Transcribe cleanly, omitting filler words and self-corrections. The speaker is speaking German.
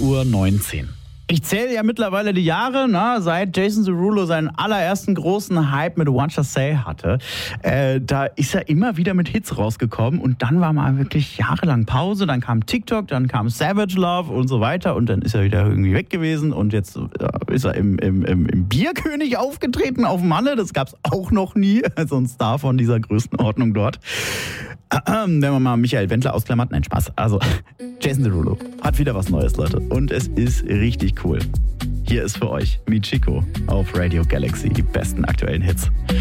8:19 Uhr. Ich zähle ja mittlerweile die Jahre, seit Jason Derulo seinen allerersten großen Hype mit What You Say hatte. Da ist er immer wieder mit Hits rausgekommen und dann war mal wirklich jahrelang Pause. Dann kam TikTok, dann kam Savage Love und so weiter und dann ist er wieder irgendwie weg gewesen und jetzt ist er im Bierkönig aufgetreten auf Malle. Das gab's auch noch nie, also ein Star von dieser Größenordnung dort. Wenn man mal Michael Wendler ausklammert, nein, Spaß. Also, Jason Derulo hat wieder was Neues, Leute. Und es ist richtig cool. Hier ist für euch Michiko auf Radio Galaxy, die besten aktuellen Hits.